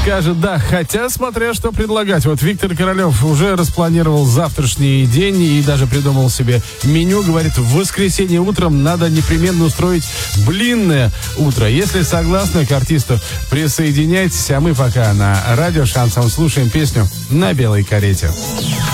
скажет да, хотя смотря что предлагать. Вот Виктор Королев уже распланировал завтрашний день и даже придумал себе меню. Говорит, в воскресенье утром надо непременно устроить блинное утро. Если согласны, к артисту присоединяйтесь, а мы пока на радио Шансон слушаем песню «На белой карете».